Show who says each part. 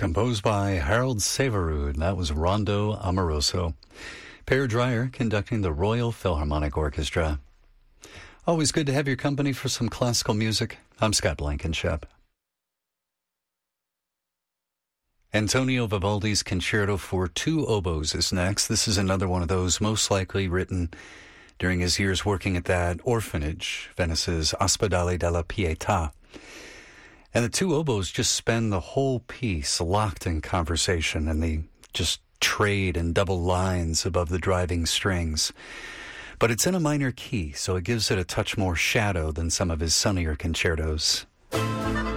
Speaker 1: composed by Harold Severud. That was Rondo Amoroso. Per Dreyer conducting the Royal Philharmonic Orchestra. Always good to have your company for some classical music. I'm Scott Blankenship. Antonio Vivaldi's Concerto for Two Oboes is next. This is another one of those most likely written during his years working at that orphanage, Venice's Ospedale della Pietà. And the two oboes just spend the whole piece locked in conversation, and they just trade in double lines above the driving strings. But it's in a minor key, so it gives it a touch more shadow than some of his sunnier concertos.